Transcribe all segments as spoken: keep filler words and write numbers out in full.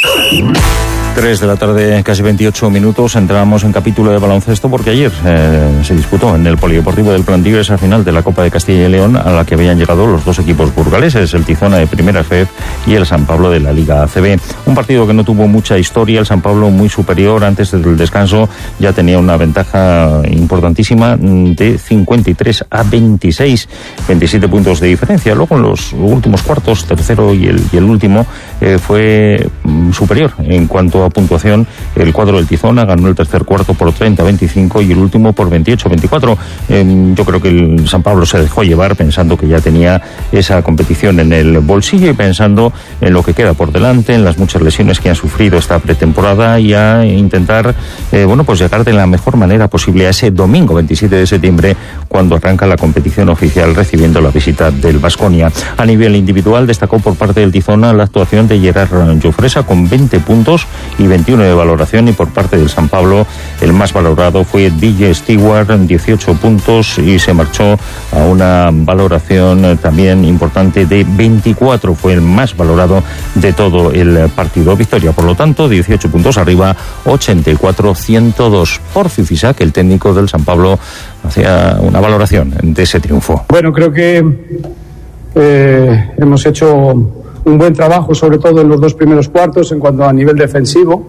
tres de la tarde, casi veintiocho minutos, entramos en capítulo de baloncesto porque ayer eh, se disputó en el Polideportivo del Plantío esa final de la Copa de Castilla y León a la que habían llegado los dos equipos burgaleses, el Tizona de Primera F E F y el San Pablo de la Liga A C B. Un partido que no tuvo mucha historia, el San Pablo muy superior, antes del descanso ya tenía una ventaja importantísima de cincuenta y tres a veintiséis, veintisiete puntos de diferencia. Luego en los últimos cuartos, tercero y el, y el último, eh, fue mm, superior en cuanto a puntuación. El cuadro del Tizona ganó el tercer cuarto por treinta a veinticinco y el último por veintiocho a veinticuatro. Eh, yo creo que el San Pablo se dejó llevar pensando que ya tenía esa competición en el bolsillo y pensando en lo que queda por delante, en las muchas lesiones que han sufrido esta pretemporada y a intentar, eh, bueno, pues llegar de la mejor manera posible a ese domingo veintisiete de septiembre cuando arranca la competición oficial recibiendo la visita del Baskonia. A nivel individual destacó por parte del Tizona la actuación de Gerard Jofresa con veinte puntos y veintiuno de valoración, y por parte del San Pablo el más valorado fue D J Stewart, dieciocho puntos, y se marchó a una valoración también importante de veinticuatro, fue el más valorado de todo el partido. Victoria, por lo tanto, dieciocho puntos arriba, ochenta y cuatro a ciento dos. Porfi Fisac, el técnico del San Pablo, hacía una valoración de ese triunfo. Bueno, creo que eh, hemos hecho un buen trabajo, sobre todo en los dos primeros cuartos, en cuanto a nivel defensivo,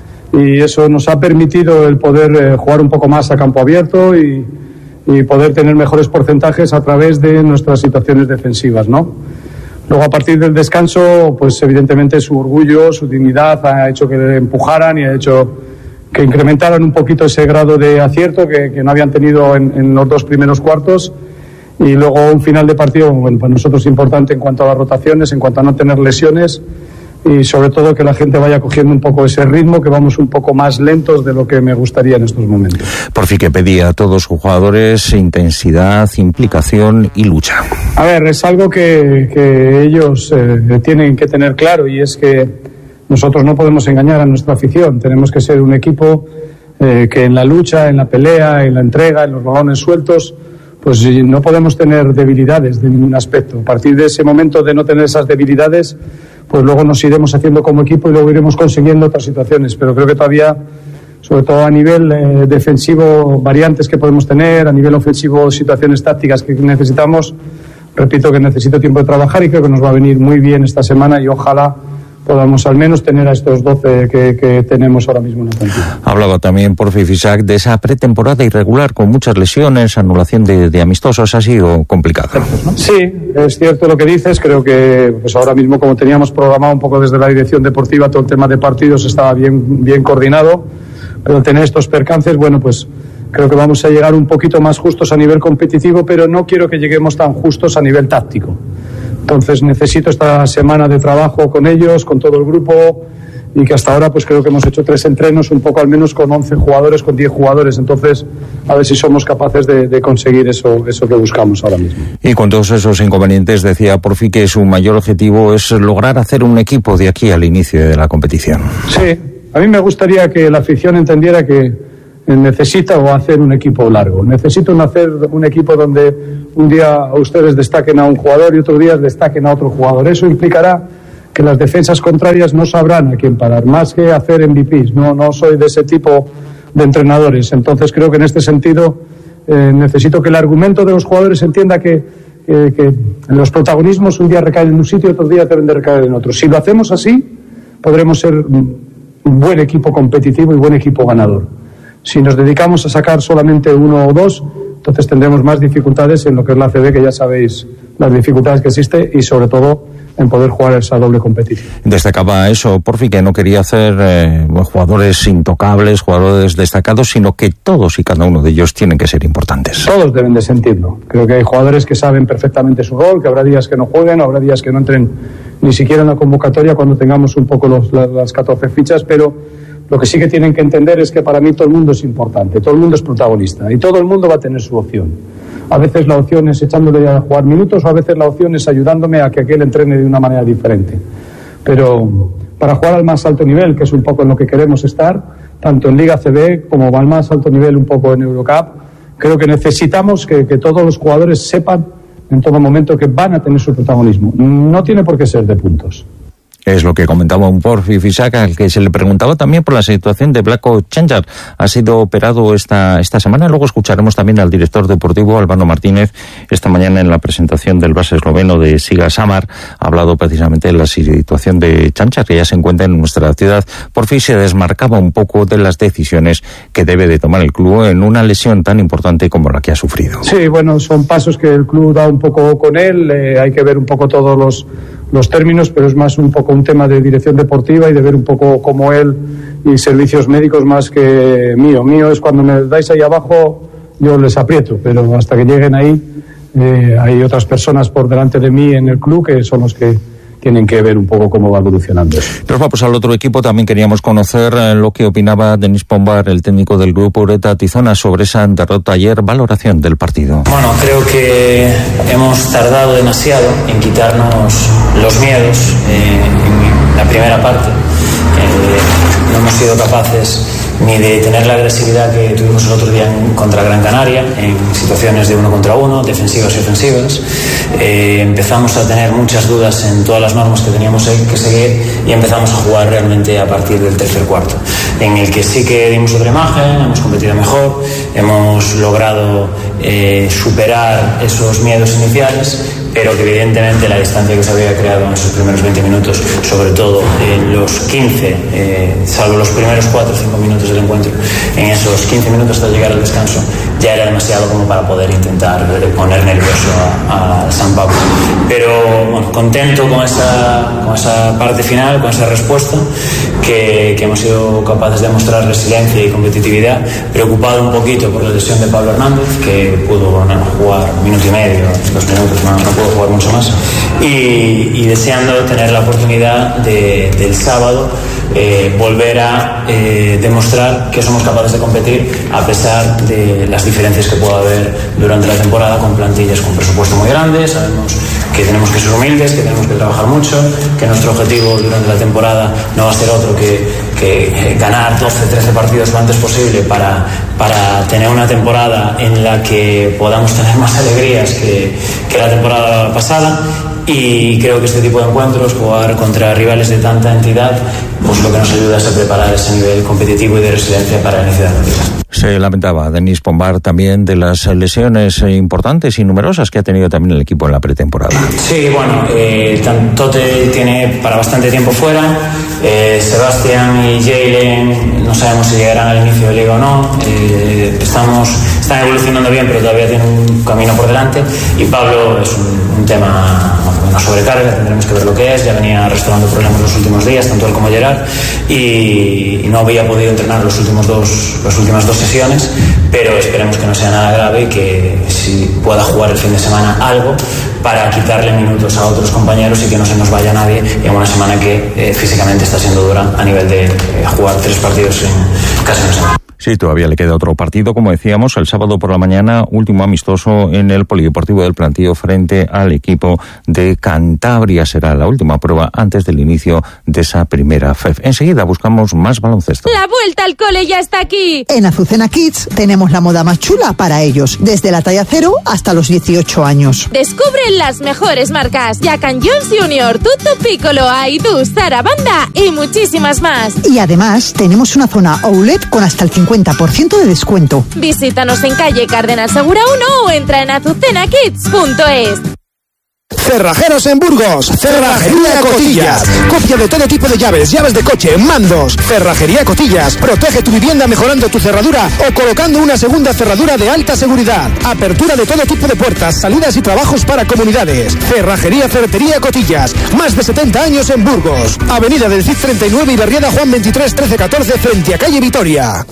y eso nos ha permitido el poder eh, jugar un poco más a campo abierto y, y poder tener mejores porcentajes a través de nuestras situaciones defensivas, ¿no? Luego, a partir del descanso, pues evidentemente su orgullo, su dignidad ha hecho que le empujaran y ha hecho que incrementaran un poquito ese grado de acierto que, que no habían tenido en, en los dos primeros cuartos. Y luego un final de partido, bueno, para nosotros importante en cuanto a las rotaciones, en cuanto a no tener lesiones y sobre todo que la gente vaya cogiendo un poco ese ritmo, que vamos un poco más lentos de lo que me gustaría en estos momentos. Porfi, que pedía a todos sus jugadores intensidad, implicación y lucha. A ver, es algo que, que ellos eh, tienen que tener claro, y es que nosotros no podemos engañar a nuestra afición. Tenemos que ser un equipo eh, que en la lucha, en la pelea, en la entrega, en los balones sueltos, pues no podemos tener debilidades de ningún aspecto. A partir de ese momento de no tener esas debilidades, pues luego nos iremos haciendo como equipo y luego iremos consiguiendo otras situaciones. Pero creo que todavía, sobre todo a nivel eh, defensivo, variantes que podemos tener, a nivel ofensivo, situaciones tácticas que necesitamos. Repito que necesito tiempo de trabajar y creo que nos va a venir muy bien esta semana y ojalá podamos al menos tener a estos doce que, que tenemos ahora mismo en la plantilla. Hablaba también Porfi Fisac de esa pretemporada irregular con muchas lesiones, anulación de, de amistosos, ha sido complicado, ¿no? Sí, es cierto lo que dices. Creo que pues ahora mismo, como teníamos programado un poco desde la dirección deportiva, todo el tema de partidos estaba bien, bien coordinado, pero tener estos percances, bueno, pues creo que vamos a llegar un poquito más justos a nivel competitivo, pero no quiero que lleguemos tan justos a nivel táctico. Entonces necesito esta semana de trabajo con ellos, con todo el grupo, y que hasta ahora pues creo que hemos hecho tres entrenos, un poco al menos con once jugadores, con diez jugadores. Entonces a ver si somos capaces de, de conseguir eso, eso que buscamos ahora mismo. Y con todos esos inconvenientes decía Porfi que su mayor objetivo es lograr hacer un equipo de aquí al inicio de la competición. Sí, a mí me gustaría que la afición entendiera que necesita o hacer un equipo largo. Necesito hacer un equipo donde un día ustedes destaquen a un jugador y otro día destaquen a otro jugador. Eso implicará que las defensas contrarias no sabrán a quién parar, más que hacer M V Ps. No, no soy de ese tipo de entrenadores. Entonces creo que en este sentido eh, necesito que el argumento de los jugadores entienda que, eh, que los protagonismos un día recaen en un sitio y otro día deben de recaer en otro. Si lo hacemos así, podremos ser un buen equipo competitivo y buen equipo ganador. Si nos dedicamos a sacar solamente uno o dos, entonces tendremos más dificultades en lo que es la A C B, que ya sabéis las dificultades que existe, y sobre todo en poder jugar esa doble competición. Destacaba eso, Porfi, que no quería hacer eh, jugadores intocables, jugadores destacados, sino que todos y cada uno de ellos tienen que ser importantes. Todos deben de sentirlo. Creo que hay jugadores que saben perfectamente su rol, que habrá días que no jueguen, habrá días que no entren ni siquiera en la convocatoria cuando tengamos un poco los, las, las catorce fichas, pero lo que sí que tienen que entender es que para mí todo el mundo es importante, todo el mundo es protagonista y todo el mundo va a tener su opción. A veces la opción es echándole a jugar minutos, o a veces la opción es ayudándome a que aquel entrene de una manera diferente. Pero para jugar al más alto nivel, que es un poco en lo que queremos estar, tanto en Liga A C B como al más alto nivel un poco en Eurocup, creo que necesitamos que, que todos los jugadores sepan en todo momento que van a tener su protagonismo. No tiene por qué ser de puntos. Es lo que comentaba un Porfi Fisac, al que se le preguntaba también por la situación de Vlatko Čančar. Ha sido operado esta esta semana. Luego escucharemos también al director deportivo, Albano Martínez, esta mañana en la presentación del base esloveno de Siga Samar. Ha hablado precisamente de la situación de Čančar, que ya se encuentra en nuestra ciudad. Porfi se desmarcaba un poco de las decisiones que debe de tomar el club en una lesión tan importante como la que ha sufrido. Sí, bueno, son pasos que el club da un poco con él. Eh, hay que ver un poco todos los los términos, pero es más un poco un tema de dirección deportiva y de ver un poco cómo él y servicios médicos más que mío. Mío es cuando me dais ahí abajo, yo les aprieto, pero hasta que lleguen ahí eh, hay otras personas por delante de mí en el club que son los que tienen que ver un poco cómo va evolucionando. Nos vamos al otro equipo. También queríamos conocer lo que opinaba Denis Pombar, el técnico del grupo Ureta Tizona, sobre esa derrota ayer. Valoración del partido. Bueno, creo que hemos tardado demasiado en quitarnos los miedos eh, en la primera parte. Eh, no hemos sido capaces ni de tener la agresividad que tuvimos el otro día en, contra Gran Canaria, en situaciones de uno contra uno, defensivas y ofensivas. Eh, empezamos a tener muchas dudas en todas las normas que teníamos que seguir y empezamos a jugar realmente a partir del tercer cuarto, en el que sí que dimos otra imagen, hemos competido mejor, hemos logrado eh, superar esos miedos iniciales, pero que evidentemente la distancia que se había creado en esos primeros veinte minutos, sobre todo en los quince, eh, salvo los primeros cuatro o cinco minutos del encuentro, en esos quince minutos hasta llegar al descanso, ya era demasiado como para poder intentar poner nervioso a, a San Pablo. Pero bueno, contento con esa, con esa parte final, con esa respuesta, que, que hemos sido capaces de mostrar resiliencia y competitividad, preocupado un poquito por la lesión de Pablo Hernández, que pudo bueno, jugar un minuto y medio, dos minutos, no, no pudo jugar mucho más, y, y deseando tener la oportunidad de, del sábado eh, volver a eh, demostrar que somos capaces de competir a pesar de las diferencias que pueda haber durante la temporada con plantillas con presupuesto muy grandes. Sabemos que tenemos que ser humildes, que tenemos que trabajar mucho, que nuestro objetivo durante la temporada no va a ser otro que, que ganar doce, trece partidos lo antes posible para, para tener una temporada en la que podamos tener más alegrías que, que la temporada pasada. Y creo que este tipo de encuentros, jugar contra rivales de tanta entidad, pues lo que nos ayuda es a preparar ese nivel competitivo y de resiliencia para el inicio de la liga. Se lamentaba Denis Pombar también de las lesiones importantes y numerosas que ha tenido también el equipo en la pretemporada. Sí, bueno, eh, Tote tiene para bastante tiempo fuera, eh, Sebastián y Jalen no sabemos si llegarán al inicio de liga o no, eh, estamos, están evolucionando bien pero todavía tienen un camino por delante, y Pablo es un, un tema, una sobrecarga, tendremos que ver lo que es, ya venía arrastrando problemas los últimos días, tanto él como Gerard, y, y no había podido entrenar los últimos dos, las últimas dos sesiones, pero esperemos que no sea nada grave y que si pueda jugar el fin de semana algo para quitarle minutos a otros compañeros y que no se nos vaya nadie en una semana que eh, físicamente está siendo dura a nivel de eh, jugar tres partidos en casi una semana. Sí, todavía le queda otro partido, como decíamos, el sábado por la mañana, último amistoso en el Polideportivo del Plantío frente al equipo de Cantabria. Será la última prueba antes del inicio de esa primera F E F. Enseguida buscamos más baloncesto. La vuelta al cole ya está aquí. En Azucena Kids tenemos la moda más chula para ellos, desde la talla cero hasta los dieciocho años. Descubre las mejores marcas: Jack and Jones Junior, Tutto Piccolo, Aidu, Sarabanda y muchísimas más. Y además tenemos una zona outlet con hasta el cincuenta por ciento de descuento. Visítanos en calle Cardenal Segura uno o entra en azucena kids punto es. Cerrajeros en Burgos, Cerrajería Cotillas. Copia de todo tipo de llaves, llaves de coche, mandos. Cerrajería Cotillas. Protege tu vivienda mejorando tu cerradura o colocando una segunda cerradura de alta seguridad. Apertura de todo tipo de puertas, salidas y trabajos para comunidades. Cerrajería Ferretería Cotillas. Más de setenta años en Burgos. Avenida del Cid treinta y nueve y Barriada Juan veintitrés trece catorce frente a calle Vitoria.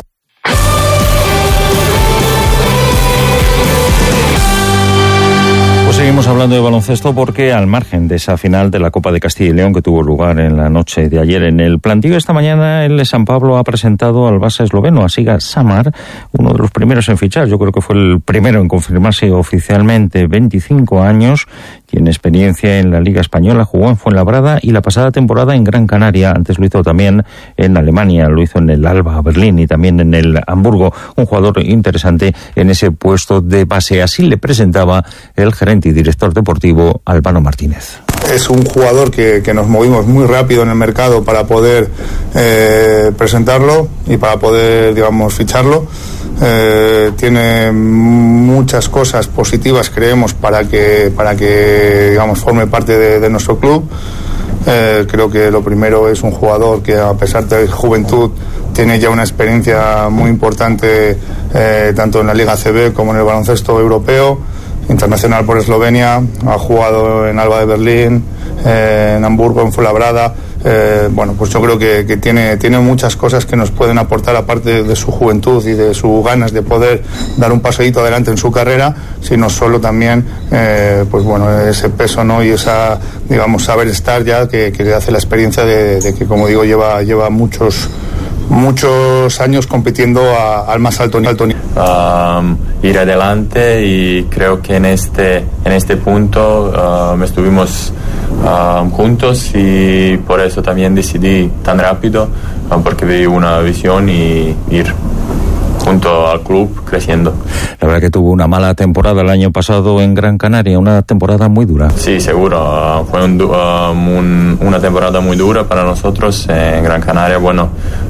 Seguimos hablando de baloncesto porque al margen de esa final de la Copa de Castilla y León que tuvo lugar en la noche de ayer en el Plantío, esta mañana el San Pablo ha presentado al base esloveno, a Siga Samar, uno de los primeros en fichar. Yo creo que fue el primero en confirmarse oficialmente, veinticinco años, tiene experiencia en la Liga Española, jugó en Fuenlabrada y la pasada temporada en Gran Canaria. Antes lo hizo también en Alemania, lo hizo en el Alba Berlín y también en el Hamburgo. Un jugador interesante en ese puesto de base. Así le presentaba el gerente y director deportivo Albano Martínez. es un jugador que, que nos movimos muy rápido en el mercado para poder eh, presentarlo y para poder, digamos, ficharlo. Eh, tiene muchas cosas positivas, creemos, para que, para que digamos, forme parte de, de nuestro club. Eh, creo que lo primero es un jugador que, a pesar de juventud, tiene ya una experiencia muy importante eh, tanto en la Liga A C B como en el baloncesto europeo, internacional por Eslovenia, ha jugado en Alba de Berlín, eh, en Hamburgo, en Fuenlabrada. Eh, bueno, pues yo creo que, que tiene, tiene muchas cosas que nos pueden aportar, aparte de su juventud y de sus ganas de poder dar un paseíto adelante en su carrera, sino solo también eh, pues bueno, ese peso, ¿no? Y esa, digamos, saber estar ya que, que le hace la experiencia de, de que, como digo, lleva, lleva muchos muchos años compitiendo a, al más alto nivel. Um, ir adelante, y creo que en este en este punto um, estuvimos um, juntos, y por eso también decidí tan rápido, um, porque vi una visión y ir junto al club creciendo. La verdad que tuvo una mala temporada el año pasado en Gran Canaria, una temporada muy dura. Sí, seguro. Uh, fue un, um, un, una temporada muy dura para nosotros en Gran Canaria. Bueno,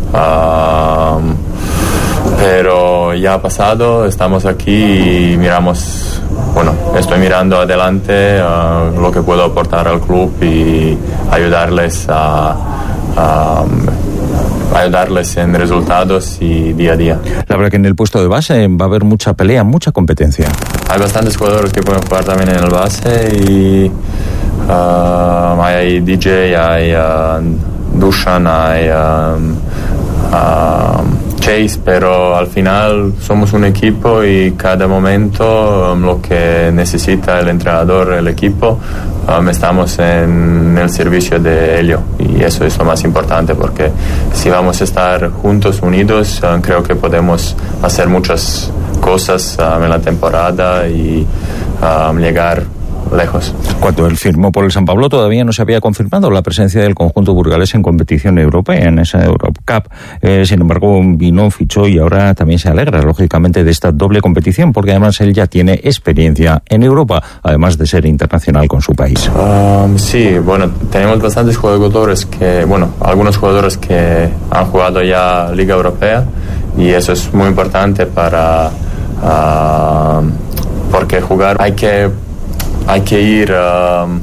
uh, pero ya ha pasado, estamos aquí y miramos, bueno, estoy mirando adelante uh, lo que puedo aportar al club y ayudarles a, a ayudarles en resultados y día a día. La verdad que en el puesto de base va a haber mucha pelea, mucha competencia. Hay bastantes jugadores que pueden jugar también en el base, y uh, hay D J, hay uh, Dusan, hay um, uh, Chase, pero al final somos un equipo y cada momento um, lo que necesita el entrenador, el equipo, um, estamos en el servicio de ello, y eso es lo más importante, porque si vamos a estar juntos, unidos, um, creo que podemos hacer muchas cosas um, en la temporada y um, llegar lejos. Cuando él firmó por el San Pablo, todavía no se había confirmado la presencia del conjunto burgalés en competición europea, en esa Eurocup. Eh, sin embargo, vino, fichó y ahora también se alegra, lógicamente, de esta doble competición, porque además él ya tiene experiencia en Europa, además de ser internacional con su país. Um, sí, bueno, tenemos bastantes jugadores que, bueno, algunos jugadores que han jugado ya Liga Europea, y eso es muy importante para, uh, porque jugar hay que Hay que ir, um,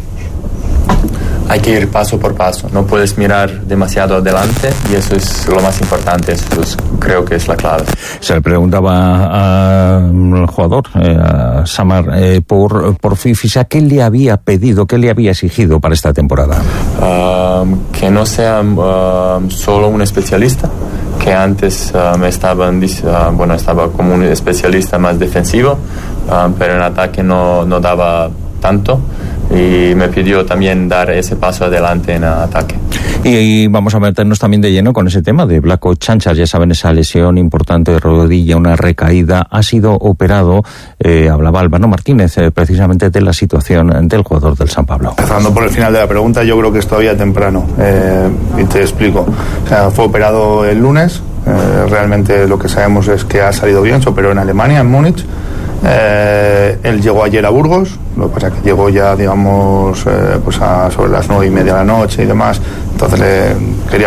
hay que ir paso por paso. No puedes mirar demasiado adelante, y eso es lo más importante. Eso es, creo que es la clave. Se le preguntaba al jugador, eh, a Samar, eh, por, por Fifisa, ¿qué le había pedido, qué le había exigido para esta temporada? Um, que no sea um, solo un especialista, que antes um, estaba, uh, bueno, estaba como un especialista más defensivo, um, pero en ataque no, no daba tanto, y me pidió también dar ese paso adelante en ataque. Y, y vamos a meternos también de lleno con ese tema de Vlaco Chanchar. Ya saben, esa lesión importante de rodilla, una recaída, ha sido operado. Eh, hablaba Álvaro Martínez eh, precisamente de la situación del jugador del San Pablo. Empezando por el final de la pregunta, yo creo que es todavía temprano, eh, y te explico. O sea, fue operado el lunes, eh, realmente lo que sabemos es que ha salido bien, se operó en Alemania, en Múnich. Eh, él llegó ayer a Burgos, lo que pasa es que llegó ya, digamos, eh, pues a sobre las nueve y media de la noche y demás, entonces le quería